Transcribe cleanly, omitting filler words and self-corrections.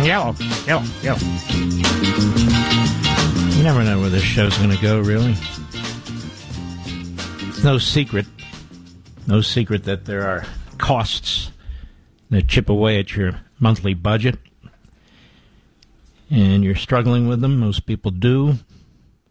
Yellow. You never know where this show's going to go, really. It's no secret that there are costs that chip away at your monthly budget, and you're struggling with them. Most people do.